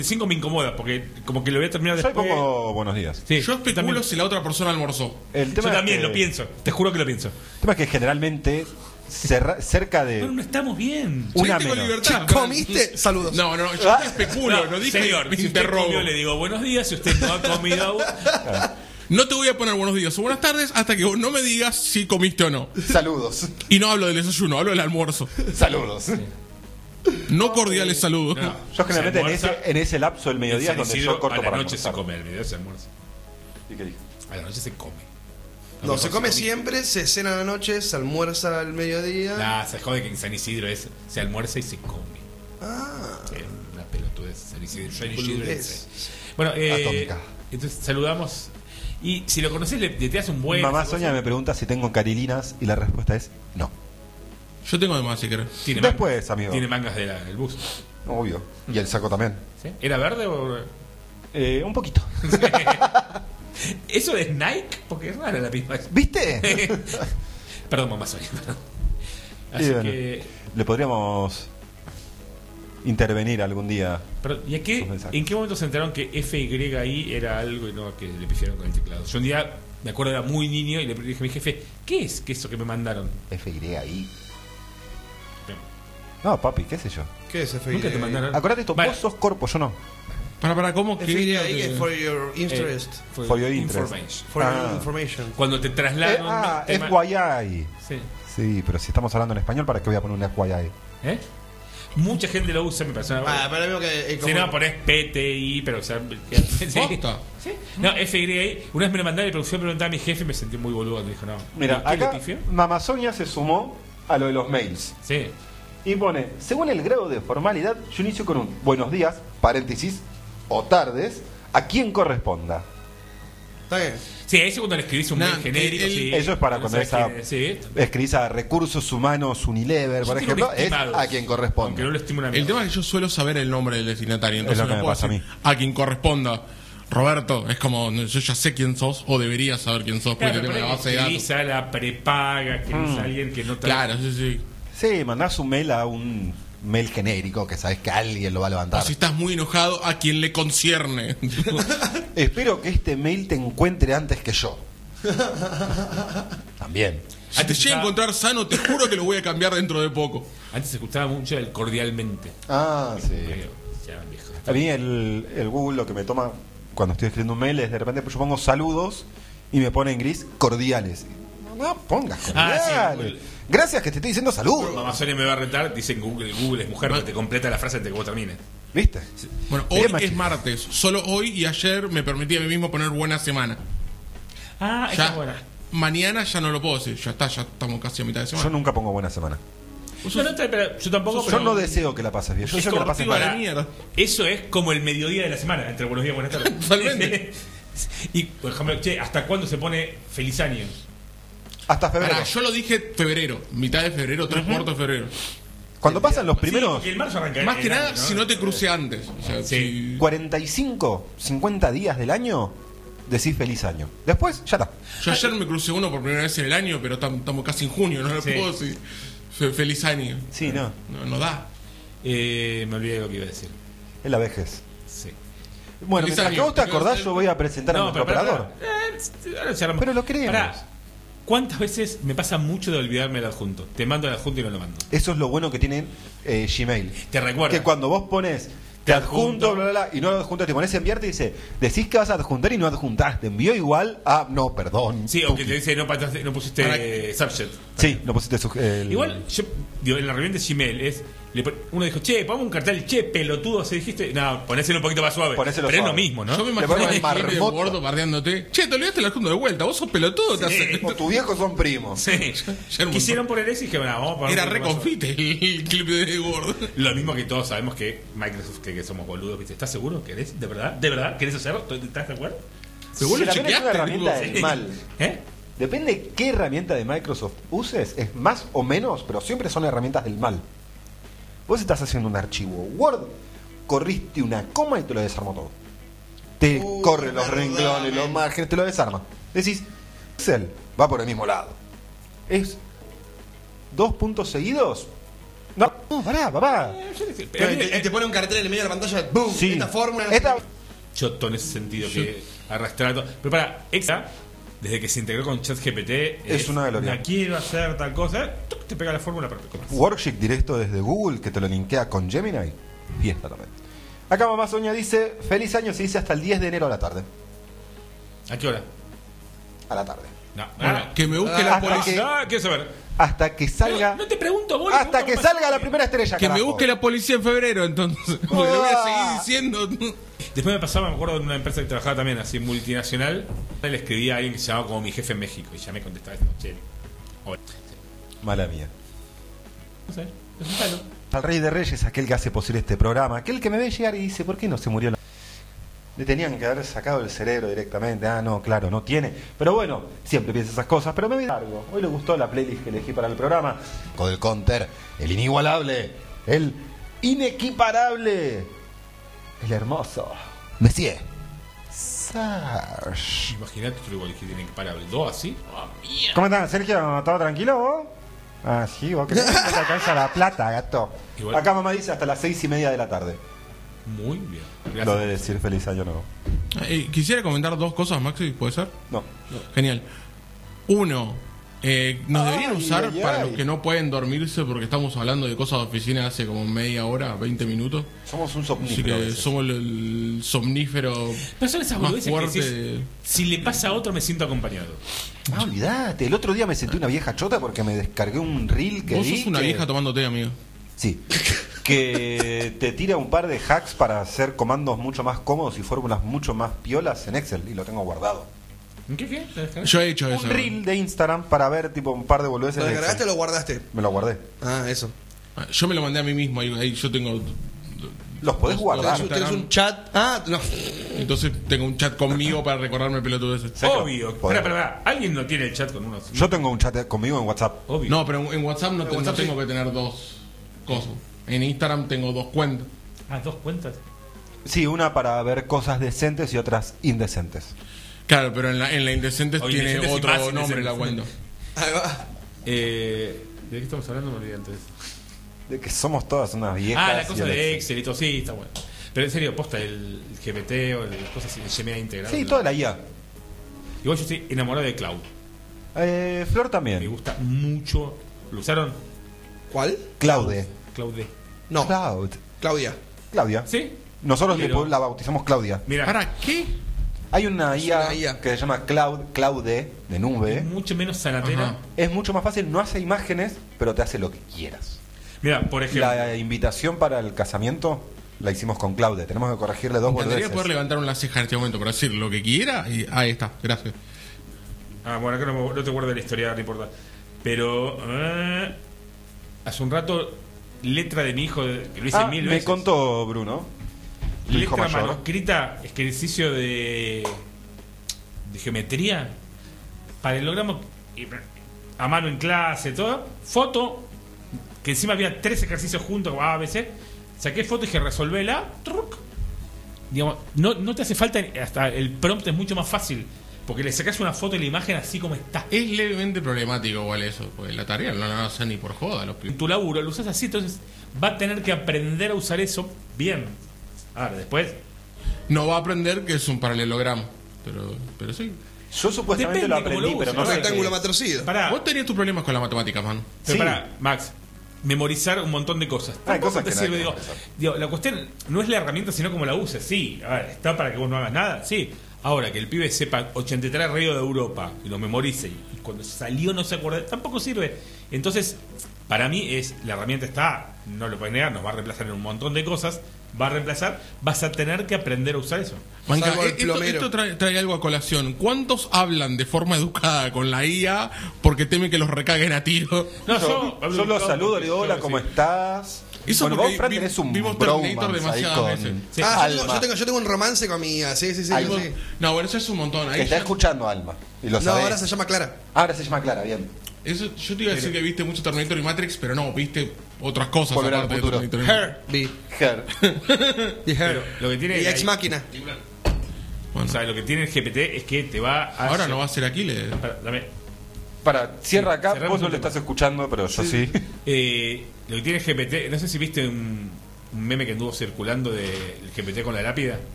5 me incomoda, porque como que lo voy a terminar Yo después. pongo buenos días. Sí, Yo especulo también. si la otra persona almorzó. El tema Yo es también que- lo pienso, te juro que lo pienso. El tema es que generalmente cerca de Pero no estamos bien. una Sí, tengo menos. libertad. ¿Comiste? Saludos. No, yo te especulo, no dije señor, que si te usted interrogo. comió, le digo buenos días, si usted no ha comido aún. No te voy a poner buenos días o buenas tardes hasta que vos no me digas si comiste o no. Saludos. Y no hablo del desayuno, hablo del almuerzo. Saludos. No cordiales saludos. No. Yo generalmente Se almuerza, en ese lapso del mediodía en es San donde Isidro, yo corto a la para noche se almorzar. come, al mediodía se almuerza. ¿Y qué dije? A la noche se come. No, se come siempre, se cena a la noche, se almuerza al mediodía. Nah, se jode que en San Isidro se almuerza y se come. Ah, Sí, una pelotudez. San Isidro, San Isidro boludez. Bueno, Atómica. entonces saludamos. Y si lo conoces, le te das un buen. Mamá Sonia me pregunta si tengo carilinas y la respuesta es no. Yo tengo de más si querés. Tiene Después, mangas, amigo. Tiene mangas del bus. Obvio. Y el saco también. ¿Sí? ¿Era verde o.? Un poquito. ¿Eso es Nike? Porque es rara la misma. ¿Viste? Perdón, mamá Sonia. Perdón. Y Así bueno, que. le podríamos intervenir algún día. Pero, ¿y Sus mensajes. en qué momento se enteraron que FYI era algo y no que le pifiaron con el teclado? Yo un día, me acuerdo, era muy niño y le dije a mi jefe, ¿qué es que eso que me mandaron? FYI. No, papi, qué sé yo. ¿qué es FYI? Nunca te mandaron. Acordate esto, Vale. vos sos corpo, yo no. Para, ¿cómo que FYI que- es for your interest. For your interest. Information. For Ah. your information. Cuando te trasladan un tema- FYI. Sí. Sí, pero si estamos hablando en español, ¿para qué voy a poner un FYI? ¿Eh? Mucha gente lo usa, me parece una Ah, para mí que si no, ponés PTI, pero o sea, sí. Posta. ¿Sí? No, FYI, una vez me lo mandaron y producción preguntaba a mi jefe y me sentí muy boludo cuando dijo, no. Mira, ¿Qué le acá pifió? Mamá Sonia se sumó a lo de los mails. Sí. Y pone, según el grado de formalidad, yo inicio con un buenos días, paréntesis, o tardes, a quien corresponda. Está bien. Sí, ahí cuando le escribís un Nah, mail genérico, el- sí. Eso es para No cuando sabes esa quién es, sí. escribís a Recursos Humanos Unilever, por Yo tengo ejemplo, un es estimado, a quien corresponde. Aunque no lo estimo una El mierda. tema es que yo suelo saber el nombre del destinatario, entonces Es lo que no me puedo pasa a decir mí. a quien corresponda. Roberto, es como, yo ya sé quién sos, o deberías saber quién sos, porque Claro, tengo pero la base de datos. escribís a la prepaga, escribís a alguien que no te... Claro, sí. Sí, mandás un mail a un mail genérico que sabes que alguien lo va a levantar. O si estás muy enojado, a quien le concierne. Espero que este mail te encuentre antes que yo. También. Si te Antes llega a estaba- encontrar sano, te juro que lo voy a cambiar dentro de poco. Antes se escuchaba mucho el cordialmente. Ah, sí. Ya, viejo. A mí el Google lo que me toma cuando estoy escribiendo un mail es de repente yo pongo saludos y me pone en gris cordiales. No pongas cordiales. Ah, sí, Google. Gracias que te estoy diciendo saludos. Mamá Sonia me va a retar, dice que Google es mujer, que te completa la frase antes de que vos termines. ¿Viste? Bueno, Bien, hoy machi. es martes. Solo hoy y ayer me permití a mí mismo poner buena semana. Ah, esa Ya, es buena. mañana ya no lo puedo decir. Ya está, ya estamos casi a mitad de Yo semana. nunca pongo buena semana. No, no, pero yo tampoco. Yo pero- no deseo que la pases bien. Yo Es deseo que la pases corruptiva mal. de mierda. Eso es como el mediodía de la semana, entre buenos días y buenas tardes. Totalmente. Y, por ejemplo, che, ¿hasta cuándo se pone feliz año? Hasta febrero. Pará, yo lo dije febrero, mitad de febrero, 3/4 de febrero. Cuando pasan los Sí, primeros porque el marzo arranca Más en que nada, antes, si no te cruce antes. O sea, Sí. 45, 50 días del año, decís feliz año. Después, ya está. Yo ayer me crucé uno por primera vez en el año, pero estamos casi en junio, no lo Sí. puedo decir. Feliz año. Sí, no. No da. Me olvidé de lo que iba a decir. Es la vejez. Sí. Bueno, Feliz mientras año. que vos te acordás, yo voy a presentar a nuestro operador. Ahora cerramos. Pero lo queremos. Pará, ¿cuántas veces me pasa mucho de olvidarme el adjunto? Te mando el adjunto y no lo mando. Eso es lo bueno que tiene Gmail. Te recuerda. Que cuando vos pones te adjunto, bla, bla, bla, y no lo adjuntas, te pones a enviar, te dice, decís que vas a adjuntar y no adjuntaste. Envió igual a, no, perdón. Sí, o que te dice no pusiste Para- subject. Sí, no pusiste Igual, yo digo, en la reunión de Gmail uno dijo, che, pongo un cartel, che, pelotudo, se dijiste. No, ponéselo un poquito más suave. Ponéselo pero suave. es lo mismo, ¿no? Yo me Le imagino ponemos el el Gmail de marmoto. gordo bardeándote. Che, te olvidaste el adjunto de vuelta. Vos sos pelotudo. Te hace... O tus viejos son primos. Sí. Ya era un Quisieron poner eso y dije, bueno, vamos a poner Era un re poquito más suave. confite el clip de gordo. Lo mismo que todos sabemos que Microsoft, que somos boludos, ¿viste? ¿Estás seguro? ¿Querés? ¿De verdad? ¿De verdad? ¿Querés hacerlo? ¿Estás de acuerdo? Pero vos Si lo también es una chequeaste, herramienta tipo, del mal. ¿Eh? Depende qué herramienta de Microsoft uses, es más o menos, pero siempre son herramientas del mal. Vos estás haciendo un archivo Word, corriste una coma y te lo desarmó todo. Te corre los renglones, los márgenes, te lo desarma. Decís, Excel va por el mismo lado. ¿Es 2 puntos seguidos? No. No, pará, papá. Y te pone un cartel en el medio de la pantalla, ¡boom! Sí. Esta fórmula. Choto en ese sentido que arrastrar todo. Pero para, Exa, desde que se integró con ChatGPT, Es una gloria. La quiero hacer tal cosa, ¡tuc! Te pega la fórmula perfecta. Worksheet directo desde Google que te lo linkea con Gemini. Fiesta también. Acá Mamá Soña dice: feliz año se dice hasta el 10 de enero a la tarde. ¿A qué hora? A la tarde. No, Bueno, que me busque la hasta policía. Ah, quiero saber. Hasta que salga. No te pregunto vos. Hasta que salga la primera estrella. Que me carajo. busque la policía en febrero, entonces. Porque le voy a seguir diciendo. Después me pasaba, me acuerdo de una empresa que trabajaba también así multinacional. Le escribía a alguien que se llamaba como mi jefe en México. Y ya me contestaba diciendo, che, hola. Mala mía. No sé, presentalo. Al Rey de Reyes, aquel que hace posible este programa, aquel que me ve llegar y dice: ¿por qué no se murió la.? Le tenían que haber sacado el cerebro directamente. Ah, no, claro, no tiene. Pero bueno, siempre piensa esas cosas. Pero me voy largo. Hoy le gustó la playlist que elegí para el programa. Con el counter, el inigualable, el inequiparable, el hermoso Messier Sarge. Imagínate tú igual que tienen que parar el 2 así. Oh, mierda. ¿Cómo estás, Sergio? ¿Todo tranquilo vos? Ah, sí, vos crees que no te alcanza la plata, gato. Igual. Acá mamá dice hasta las 6:30 de la tarde. Muy bien. Gracias. Lo de decir feliz año no. Quisiera comentar dos cosas, Maxi, ¿puede ser? No. Genial. Uno, nos deberían Ay, usar ay, para ay. los que no pueden dormirse porque estamos hablando de cosas de oficina hace como media hora, 20 minutos. Somos un Así somnífero. a que veces. somos el somnífero Pero son esas más boludeces que fuerte. decís, si le pasa a otro me siento acompañado. Ah, olvidate. El otro día me sentí una vieja chota porque me descargué un reel que Vos vi sos una que- vieja tomando té, amigo. Sí. Que te tira un par de hacks para hacer comandos mucho más cómodos y fórmulas mucho más piolas en Excel. Y lo tengo guardado. ¿Qué? Yo he hecho eso. Un reel de Instagram para ver tipo un par de boludeces ¿Lo de descargaste o Excel. lo guardaste? Me lo guardé. Ah, eso. Yo me lo mandé a mí mismo. Ahí yo tengo. Los podés guardar. ¿Tenés un chat? Ah, no. Entonces tengo un chat conmigo para recordarme pelotudeces. Sergio, Obvio. podés. Espera. ¿Alguien no tiene el chat con unos? Yo tengo un chat conmigo en WhatsApp. Obvio. No, pero en WhatsApp no, En WhatsApp no tengo sí. que tener dos cosas. En Instagram tengo dos cuentas. Ah, 2 cuentas. Sí, una para ver cosas decentes y otras indecentes. Claro, pero en la Indecentes O tiene Indecentes y otro más nombre la Indecentes. cuenta. Ahí va. ¿De qué estamos hablando? Me olvidé antes. De que somos todas unas viejas. Ah, la y cosa el de Excel y todo. Sí, está bueno. Pero en serio, posta el GPT o las cosas así, el GMA integrado. Sí, toda la IA. Igual yo estoy enamorado de Cloud. Flor Me también. gusta mucho. ¿Lo usaron? ¿Cuál? Claude. Cloud D. No, Cloud. Claudia. Claudia. ¿Sí? Nosotros Pero- la bautizamos Claudia. Mira, ¿Para qué? Hay una Es IA, una IA. que se llama Claude, de nube. es mucho menos sanatera. Ajá. Es mucho más fácil, no hace imágenes, pero te hace lo que quieras. Mira, por ejemplo. La invitación para el casamiento la hicimos con Claude. Tenemos que corregirle dos Me encantaría boludeces. poder levantar una ceja en este momento para decir lo que quiera y ahí está, gracias. Ah, bueno, acá no te guardo la historia, no importa. Pero hace un rato, letra de mi hijo, que lo hice 1000 me veces. contó Bruno, tu hijo Letra mayor. manuscrita, ejercicio de geometría, paralelogramo a mano en clase, todo. Foto, que encima había 3 ejercicios juntos, A, B, C. Saqué foto y dije, resolvela. Truc. Digamos, no te hace falta, hasta el prompt es mucho más fácil. Porque le sacas una foto y la imagen así como está. Es levemente problemático igual eso, porque la tarea no la hacen ni por joda los En pibes. tu laburo lo usas así, entonces va a tener que aprender a usar eso bien. Ahora, después. No va a aprender que es un paralelogramo, pero sí. Yo supuestamente Depende lo cómo aprendí, lo pero uses, no ¿no? sé. Rectángulo qué es. matricido. Pará, Vos tenías tus problemas con la matemática, man. pero Sí. pará, Max. Memorizar un montón de cosas. Hay Tampoco cosas te que no hay sirve, que digo, memorizar. digo, la cuestión no es la herramienta, sino cómo la uses. Sí, a ver, está para que vos no hagas nada. Sí. Ahora, que el pibe sepa 83 ríos de Europa y lo memorice y cuando salió no se acuerda, tampoco sirve. Entonces, para mí la herramienta está, no lo puedes negar, nos va a reemplazar en un montón de cosas, va a reemplazar, vas a tener que aprender a usar eso. Manca, Salvo el esto plomero. trae algo a colación. ¿Cuántos hablan de forma educada con la IA porque temen que los recaguen a tiro? No, Yo lo saludo, le digo hola, ¿cómo estás? Eso Bueno, porque vos, Fran, vi- tenés un vimos Terminator bromance ahí demasiadas con veces. Sí. Ah, Alma. yo tengo un romance con mi hija. Sí, sí, sí. Alma. sí. No, bueno, eso es un montón. Que Ahí está ya- escuchando Alma. Y lo No, sabés. ahora se llama Clara. Ahora se llama Clara, bien. eso, yo te iba a decir que viste mucho Terminator y Matrix, pero no, viste otras cosas Volver al aparte de futuro. Terminator y Her. Vi. Her. Y Pero Her. lo que tiene Y ahí- Ex Máquina. O sea, lo que tiene el GPT es que te va a... Ahora no va a ser Aquiles. Espera, dame. cierra acá, cerramos vos no un lo tema. estás escuchando, pero yo sí. Lo que tiene GPT, no sé si viste un meme que anduvo circulando del GPT con la lápida.